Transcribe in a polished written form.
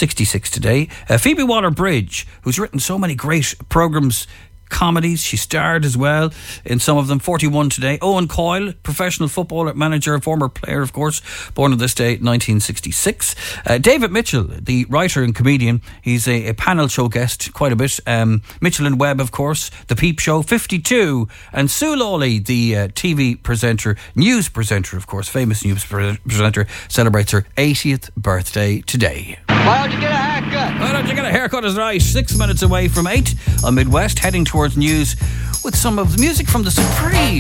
66 today. Phoebe Waller-Bridge, who's written so many great programmes, comedies. She starred as well in some of them. 41 today. Owen Coyle, professional footballer, manager, former player, of course, born on this day, 1966. David Mitchell, the writer and comedian. He's a panel show guest quite a bit. Mitchell and Webb, of course, The Peep Show, 52. And Sue Lawley, the TV presenter, news presenter, of course, famous news presenter, celebrates her 80th birthday today. Why don't you get a haircut? Why don't you get a haircut is right. 6 minutes away from 8 on Midwest, heading towards news with some of the music from the Supremes.